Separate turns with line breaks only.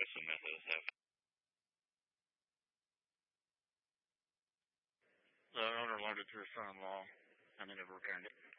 some methods have. The owner loaned it to his son-in-law, and they never returned it.